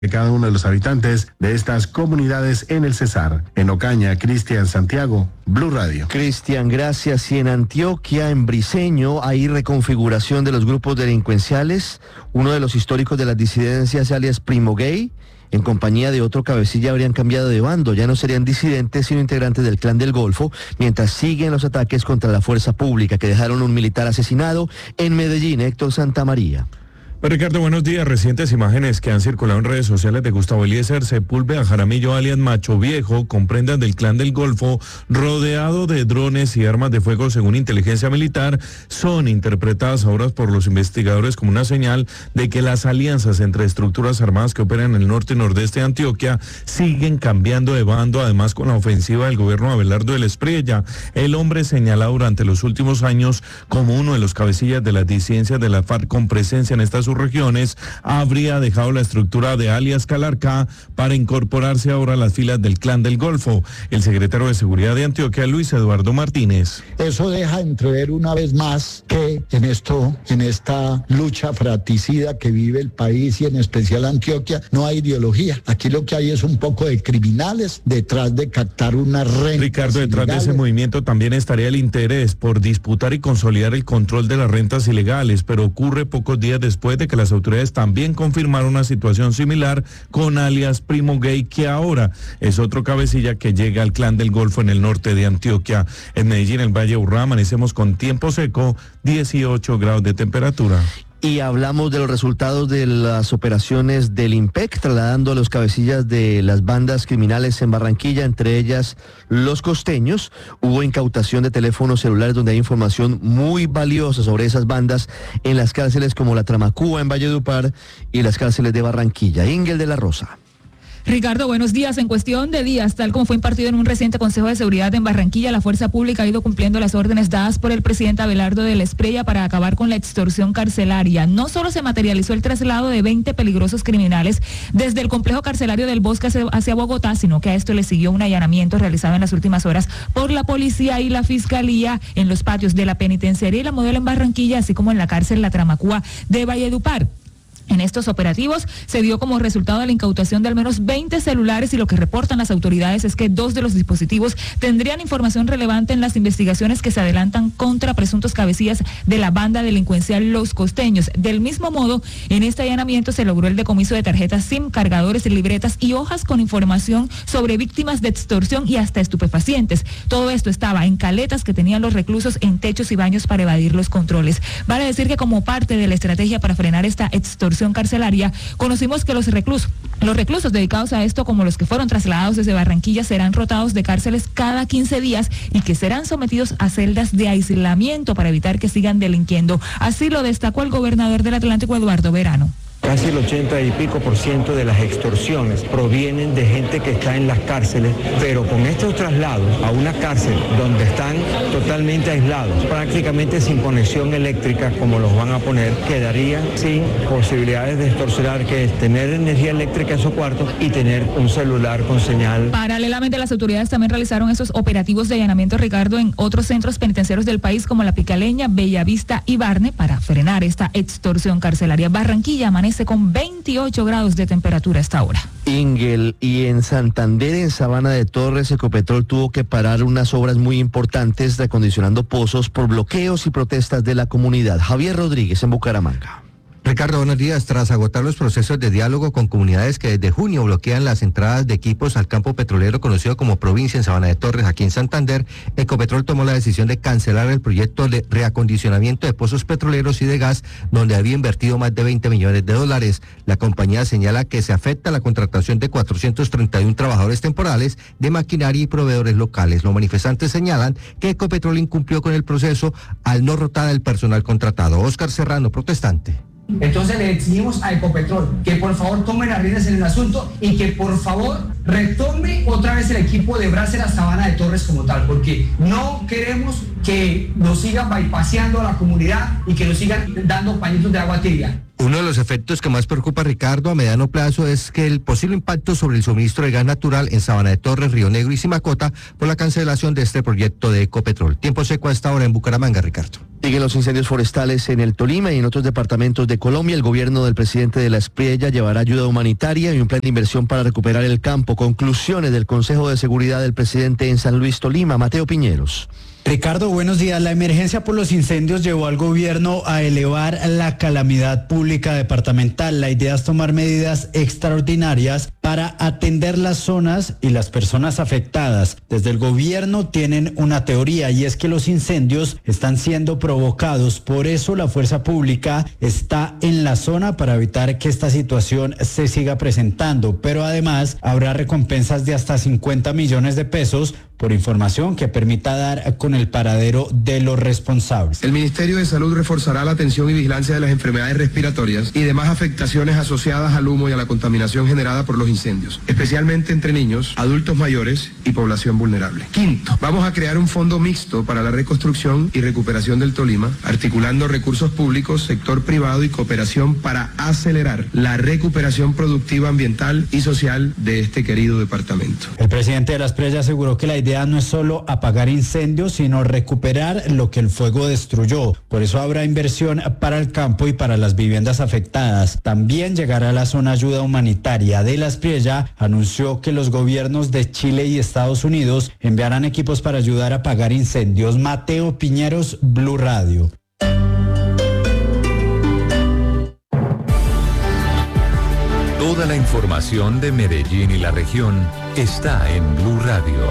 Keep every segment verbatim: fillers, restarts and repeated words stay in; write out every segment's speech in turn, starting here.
de cada uno de los habitantes de estas comunidades en el Cesar. En Ocaña, Cristian Santiago, Blue Radio. Cristian, gracias. Y en Antioquia, en Briceño, hay reconfiguración de los grupos delincuenciales. Uno de los históricos de las disidencias, alias Primo Gay, en compañía de otro cabecilla, habrían cambiado de bando. Ya no serían disidentes, sino integrantes del Clan del Golfo, mientras siguen los ataques contra la fuerza pública, que dejaron un militar asesinado en Medellín. Héctor Santamaría. Pues Ricardo, buenos días. Recientes imágenes que han circulado en redes sociales de Gustavo Eliezer Sepúlveda Jaramillo, alias Macho Viejo, con prendas del Clan del Golfo, rodeado de drones y armas de fuego según inteligencia militar, son interpretadas ahora por los investigadores como una señal de que las alianzas entre estructuras armadas que operan en el norte y nordeste de Antioquia siguen cambiando de bando, además con la ofensiva del gobierno de Abelardo del Espriella. El hombre señalado durante los últimos años como uno de los cabecillas de las disidencias de la FARC con presencia en estas regiones, habría dejado la estructura de alias Calarcá para incorporarse ahora a las filas del Clan del Golfo. El secretario de Seguridad de Antioquia, Luis Eduardo Martínez. Eso deja entrever una vez más que en esto, en esta lucha fratricida que vive el país y en especial Antioquia, no hay ideología. Aquí lo que hay es un poco de criminales detrás de captar una renta. Ricardo, detrás ilegales. de ese movimiento también estaría el interés por disputar y consolidar el control de las rentas ilegales, pero ocurre pocos días después de que las autoridades también confirmaron una situación similar con alias Primo Gay, que ahora es otro cabecilla que llega al Clan del Golfo en el norte de Antioquia. En Medellín, el Valle de Urrá, amanecemos con tiempo seco, dieciocho grados de temperatura. Y hablamos de los resultados de las operaciones del IMPEC, trasladando a los cabecillas de las bandas criminales en Barranquilla, entre ellas los costeños. Hubo incautación de teléfonos celulares donde hay información muy valiosa sobre esas bandas en las cárceles como la Tramacúa en Valledupar y las cárceles de Barranquilla. Ingel de la Rosa. Ricardo, buenos días. En cuestión de días, tal como fue impartido en un reciente Consejo de Seguridad en Barranquilla, la Fuerza Pública ha ido cumpliendo las órdenes dadas por el presidente Abelardo del Espriella para acabar con la extorsión carcelaria. No solo se materializó el traslado de veinte peligrosos criminales desde el complejo carcelario del Bosque hacia, hacia Bogotá, sino que a esto le siguió un allanamiento realizado en las últimas horas por la policía y la fiscalía en los patios de la penitenciaría y la Modelo en Barranquilla, así como en la cárcel La Tramacúa de Valledupar. En estos operativos se dio como resultado la incautación de al menos veinte celulares y lo que reportan las autoridades es que dos de los dispositivos tendrían información relevante en las investigaciones que se adelantan contra presuntos cabecillas de la banda delincuencial Los Costeños. Del mismo modo, en este allanamiento se logró el decomiso de tarjetas SIM, cargadores, libretas y hojas con información sobre víctimas de extorsión y hasta estupefacientes. Todo esto estaba en caletas que tenían los reclusos en techos y baños para evadir los controles. Vale decir que como parte de la estrategia para frenar esta extorsión carcelaria, conocimos que los reclusos, los reclusos dedicados a esto, como los que fueron trasladados desde Barranquilla, serán rotados de cárceles cada quince días y que serán sometidos a celdas de aislamiento para evitar que sigan delinquiendo. Así lo destacó el gobernador del Atlántico, Eduardo Verano. Casi el ochenta y pico por ciento de las extorsiones provienen de gente que está en las cárceles, pero con estos traslados a una cárcel donde están totalmente aislados, prácticamente sin conexión eléctrica como los van a poner, quedarían sin posibilidades de extorsionar, que es tener energía eléctrica en su cuarto y tener un celular con señal. Paralelamente, las autoridades también realizaron esos operativos de allanamiento, Ricardo, en otros centros penitenciarios del país como La Picaleña, Bellavista y Barne para frenar esta extorsión carcelaria. Barranquilla amanece con veintiocho grados de temperatura a esta hora. Ingel, y en Santander, en Sabana de Torres, Ecopetrol tuvo que parar unas obras muy importantes de acondicionando pozos por bloqueos y protestas de la comunidad. Javier Rodríguez, en Bucaramanga. Ricardo, buenos días. Tras agotar los procesos de diálogo con comunidades que desde junio bloquean las entradas de equipos al campo petrolero conocido como Provincia en Sabana de Torres, aquí en Santander, Ecopetrol tomó la decisión de cancelar el proyecto de reacondicionamiento de pozos petroleros y de gas, donde había invertido más de veinte millones de dólares. La compañía señala que se afecta la contratación de cuatrocientos treinta y uno trabajadores temporales de maquinaria y proveedores locales. Los manifestantes señalan que Ecopetrol incumplió con el proceso al no rotar al personal contratado. Óscar Serrano, protestante. Entonces le exigimos a Ecopetrol que por favor tome las riendas en el asunto y que por favor retome otra vez el equipo de Brasel a Sabana de Torres como tal, porque no queremos que nos sigan bypaseando a la comunidad y que nos sigan dando pañitos de agua tibia. Uno de los efectos que más preocupa a Ricardo a mediano plazo es que el posible impacto sobre el suministro de gas natural en Sabana de Torres, Río Negro y Simacota por la cancelación de este proyecto de Ecopetrol. Tiempo seco a esta hora en Bucaramanga, Ricardo. Siguen los incendios forestales en el Tolima y en otros departamentos de Colombia. El gobierno del presidente de la Espriella llevará ayuda humanitaria y un plan de inversión para recuperar el campo. Conclusiones del Consejo de Seguridad del presidente en San Luis, Tolima. Mateo Piñeros. Ricardo, buenos días. La emergencia por los incendios llevó al gobierno a elevar la calamidad pública departamental. La idea es tomar medidas extraordinarias para atender las zonas y las personas afectadas. Desde el gobierno tienen una teoría y es que los incendios están siendo provocados. Por eso la fuerza pública está en la zona para evitar que esta situación se siga presentando. Pero además habrá recompensas de hasta cincuenta millones de pesos por información que permita dar con el paradero de los responsables. El Ministerio de Salud reforzará la atención y vigilancia de las enfermedades respiratorias y demás afectaciones asociadas al humo y a la contaminación generada por los incendios, especialmente entre niños, adultos mayores y población vulnerable. Quinto, vamos a crear un fondo mixto para la reconstrucción y recuperación del Tolima, articulando recursos públicos, sector privado y cooperación para acelerar la recuperación productiva, ambiental y social de este querido departamento. El presidente de la Espriella aseguró que la idea no es solo apagar incendios, sino recuperar lo que el fuego destruyó. Por eso habrá inversión para el campo y para las viviendas afectadas. También llegará a la zona ayuda humanitaria. De la Espriella anunció que los gobiernos de Chile y Estados Unidos enviarán equipos para ayudar a apagar incendios. Mateo Piñeros, Blue Radio. Toda la información de Medellín y la región está en Blue Radio.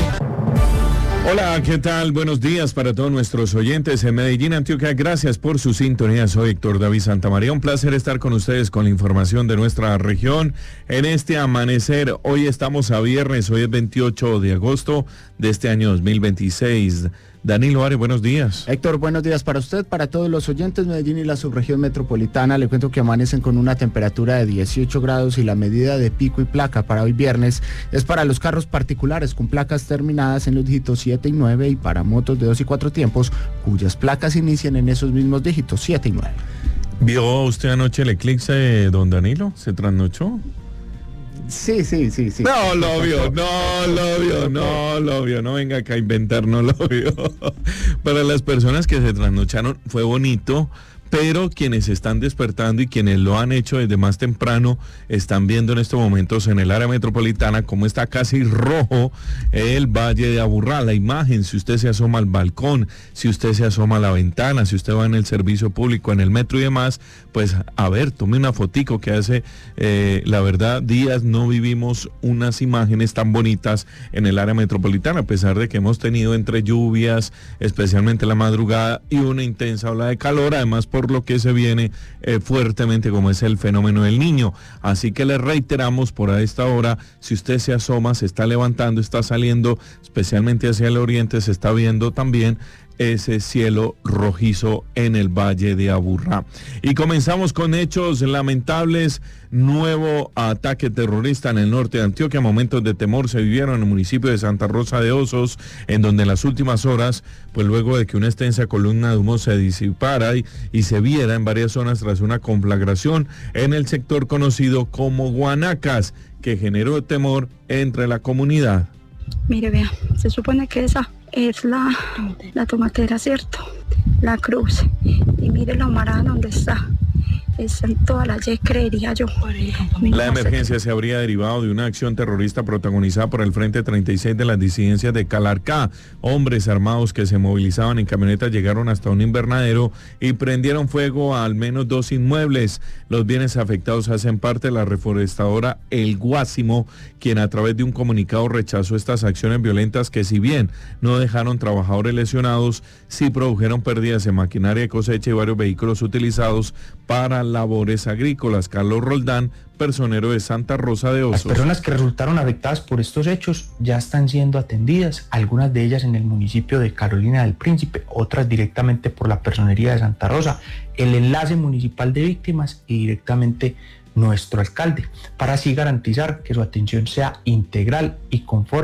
Hola, ¿qué tal? Buenos días para todos nuestros oyentes en Medellín, Antioquia. Gracias por su sintonía. Soy Héctor David Santamaría. Un placer estar con ustedes con la información de nuestra región en este amanecer. Hoy estamos a viernes, hoy es veintiocho de agosto de este año dos mil veintiséis. Danilo Ares, buenos días. Héctor, buenos días para usted, para todos los oyentes. Medellín y la subregión metropolitana. Le cuento que amanecen con una temperatura de dieciocho grados y la medida de pico y placa para hoy viernes es para los carros particulares con placas terminadas en los dígitos siete y nueve y para motos de dos y cuatro tiempos cuyas placas inician en esos mismos dígitos siete y nueve. ¿Vio usted anoche el eclipse, don Danilo? ¿Se trasnochó? Sí, sí, sí, sí. No lo vio, no lo vio, no lo vio, no venga acá a inventar, no lo vio. Para las personas que se trasnocharon fue bonito, pero quienes están despertando y quienes lo han hecho desde más temprano están viendo en estos momentos en el área metropolitana cómo está casi rojo el Valle de Aburrá. La imagen, si usted se asoma al balcón, si usted se asoma a la ventana, si usted va en el servicio público, en el metro y demás, pues a ver, tome una fotico que hace, eh, la verdad, días no vivimos unas imágenes tan bonitas en el área metropolitana, a pesar de que hemos tenido entre lluvias, especialmente la madrugada, y una intensa ola de calor, además por por lo que se viene eh, fuertemente como es el fenómeno del Niño. Así que le reiteramos por a esta hora, si usted se asoma, se está levantando, está saliendo, especialmente hacia el oriente, se está viendo también ese cielo rojizo en el Valle de Aburrá. Y comenzamos con hechos lamentables. Nuevo ataque terrorista en el norte de Antioquia. Momentos de temor se vivieron en el municipio de Santa Rosa de Osos, en donde en las últimas horas, pues luego de que una extensa columna de humo se disipara y, y se viera en varias zonas tras una conflagración en el sector conocido como Guanacas, que generó temor entre la comunidad. Mire, vea, se supone que esa es la, la tomatera, ¿cierto? La cruz. Y mire la humarada donde está. Es en toda la Y, creería yo. La emergencia se habría derivado de una acción terrorista protagonizada por el Frente treinta y seis de las disidencias de Calarcá. Hombres armados que se movilizaban en camionetas llegaron hasta un invernadero y prendieron fuego a al menos dos inmuebles. Los bienes afectados hacen parte de la reforestadora El Guásimo, quien a través de un comunicado rechazó estas acciones violentas que, si bien no dejaron trabajadores lesionados, sí produjeron pérdidas en maquinaria de cosecha y varios vehículos utilizados para labores agrícolas. Carlos Roldán, personero de Santa Rosa de Osos. Las personas que resultaron afectadas por estos hechos ya están siendo atendidas, algunas de ellas en el municipio de Carolina del Príncipe, otras directamente por la personería de Santa Rosa, el enlace municipal de víctimas y directamente nuestro alcalde, para así garantizar que su atención sea integral y conforme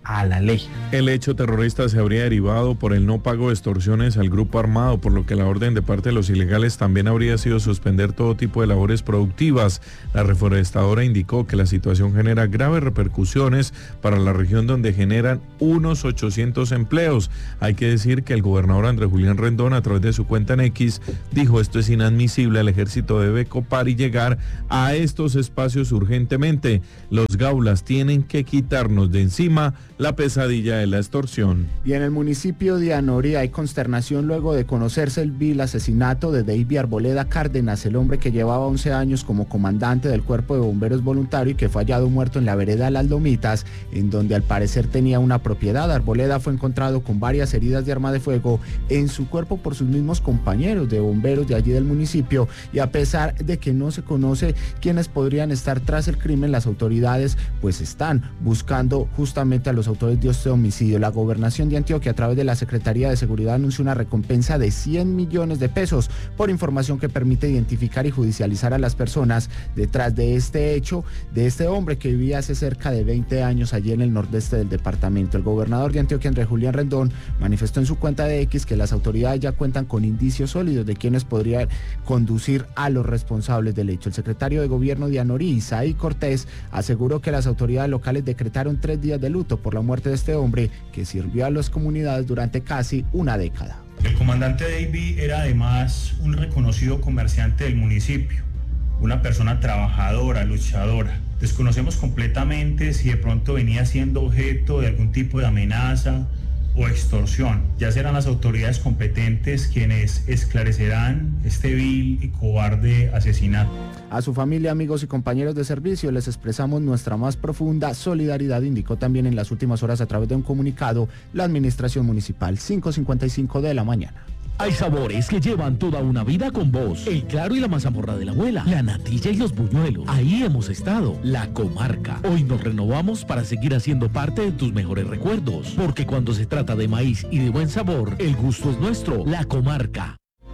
a la ley. El hecho terrorista se habría derivado por el no pago de extorsiones al grupo armado, por lo que la orden de parte de los ilegales también habría sido suspender todo tipo de labores productivas. La reforestadora indicó que la situación genera graves repercusiones para la región, donde generan unos ochocientos empleos. Hay que decir que el gobernador Andrés Julián Rendón, a través de su cuenta en X, dijo: esto es inadmisible, el ejército debe copar y llegar a estos espacios urgentemente. Los gaulas tienen que quitarnos de encima la pesadilla de la extorsión. Y en el municipio de Anorí hay consternación luego de conocerse el vil asesinato de David Arboleda Cárdenas, el hombre que llevaba once años como comandante del Cuerpo de Bomberos Voluntario y que fue hallado muerto en la vereda Las Lomitas, en donde al parecer tenía una propiedad. Arboleda fue encontrado con varias heridas de arma de fuego en su cuerpo por sus mismos compañeros de bomberos de allí del municipio, y a pesar de que no se conoce quiénes podrían estar tras el crimen, las autoridades pues están buscando justamente a los autores de este homicidio. La gobernación de Antioquia, a través de la Secretaría de Seguridad, anunció una recompensa de cien millones de pesos por información que permite identificar y judicializar a las personas detrás de este hecho, de este hombre que vivía hace cerca de veinte años allí en el nordeste del departamento. El gobernador de Antioquia, Andrés Julián Rendón, manifestó en su cuenta de X que las autoridades ya cuentan con indicios sólidos de quienes podrían conducir a los responsables del hecho. El secretario de Gobierno de Anorí, Isaí Cortés, aseguró que las autoridades locales decretaron tres días de luto por la muerte de este hombre que sirvió a las comunidades durante casi una década. El comandante David era además un reconocido comerciante del municipio, una persona trabajadora, luchadora. Desconocemos completamente si de pronto venía siendo objeto de algún tipo de amenaza o extorsión. Ya serán las autoridades competentes quienes esclarecerán este vil y cobarde asesinato. A su familia, amigos y compañeros de servicio les expresamos nuestra más profunda solidaridad, indicó también en las últimas horas a través de un comunicado la administración municipal. Cinco cincuenta y cinco de la mañana. Hay sabores que llevan toda una vida con vos. El claro y la mazamorra de la abuela, la natilla y los buñuelos. Ahí hemos estado, la comarca. Hoy nos renovamos para seguir haciendo parte de tus mejores recuerdos. Porque cuando se trata de maíz y de buen sabor, el gusto es nuestro, la comarca.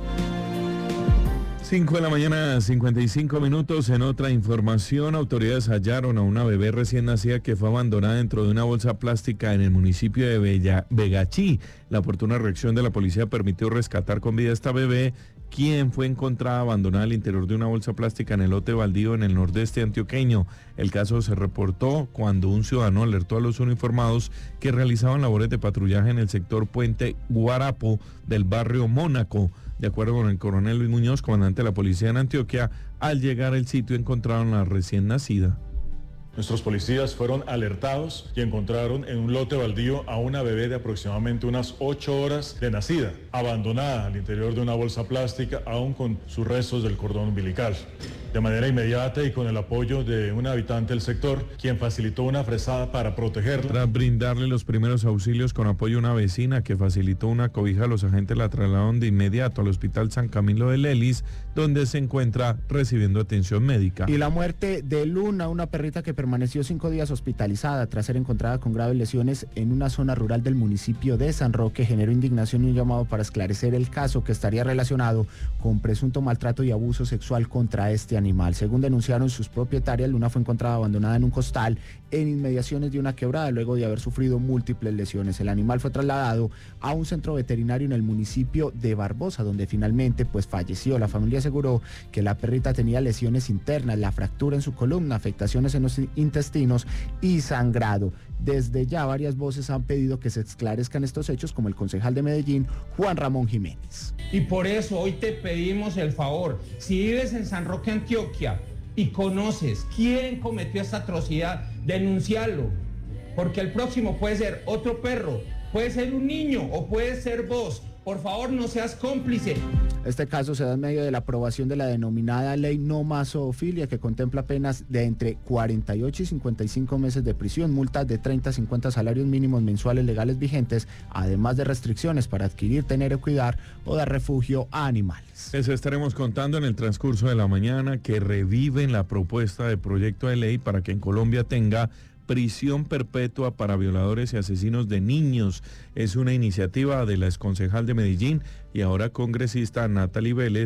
cinco de la mañana, cincuenta y cinco minutos. En otra información, autoridades hallaron a una bebé recién nacida que fue abandonada dentro de una bolsa plástica en el municipio de Bella, Begachí. La oportuna reacción de la policía permitió rescatar con vida a esta bebé, quien fue encontrada abandonada al interior de una bolsa plástica en el lote baldío en el nordeste antioqueño. El caso se reportó cuando un ciudadano alertó a los uniformados que realizaban labores de patrullaje en el sector Puente Guarapo del barrio Mónaco. De acuerdo con el coronel Luis Muñoz, comandante de la policía en Antioquia, al llegar al sitio encontraron a la recién nacida. Nuestros policías fueron alertados y encontraron en un lote baldío a una bebé de aproximadamente unas ocho horas de nacida, abandonada al interior de una bolsa plástica, aún con sus restos del cordón umbilical. De manera inmediata y con el apoyo de un habitante del sector, quien facilitó una fresada para protegerla. Tras brindarle los primeros auxilios con apoyo a una vecina que facilitó una cobija, los agentes la trasladaron de inmediato al Hospital San Camilo de Lelis, donde se encuentra recibiendo atención médica. Y la muerte de Luna, una perrita que permaneció cinco días hospitalizada tras ser encontrada con graves lesiones en una zona rural del municipio de San Roque, generó indignación y un llamado para esclarecer el caso, que estaría relacionado con presunto maltrato y abuso sexual contra este animal. Según denunciaron sus propietarias, Luna fue encontrada abandonada en un costal en inmediaciones de una quebrada luego de haber sufrido múltiples lesiones. El animal fue trasladado a un centro veterinario en el municipio de Barbosa, donde finalmente pues falleció. La familia aseguró que la perrita tenía lesiones internas, la fractura en su columna, afectaciones en los intestinos y sangrado. Desde ya varias voces han pedido que se esclarezcan estos hechos, como el concejal de Medellín, Juan Ramón Jiménez. Y por eso hoy te pedimos el favor, si vives en San Roque, Antioquia, y conoces quién cometió esta atrocidad, denunciarlo, porque el próximo puede ser otro perro, puede ser un niño o puede ser vos. Por favor, no seas cómplice. Este caso se da en medio de la aprobación de la denominada ley no más zoofilia, que contempla penas de entre cuarenta y ocho y cincuenta y cinco meses de prisión, multas de treinta a cincuenta salarios mínimos mensuales legales vigentes, además de restricciones para adquirir, tener o cuidar o dar refugio a animales. Les estaremos contando en el transcurso de la mañana que reviven la propuesta de proyecto de ley para que en Colombia tenga prisión perpetua para violadores y asesinos de niños. Es una iniciativa de la exconcejal de Medellín y ahora congresista Natalie Vélez, que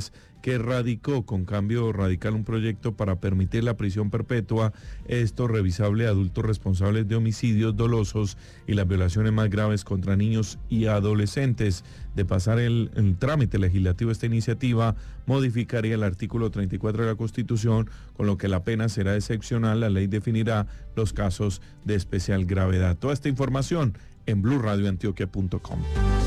que radicó con Cambio Radical un proyecto para permitir la prisión perpetua, esto revisable a adultos responsables de homicidios dolosos y las violaciones más graves contra niños y adolescentes. De pasar el, el trámite legislativo, esta iniciativa modificaría el artículo treinta y cuatro de la Constitución, con lo que la pena será excepcional. La ley definirá los casos de especial gravedad. Toda esta información en blue radio antioquia punto com.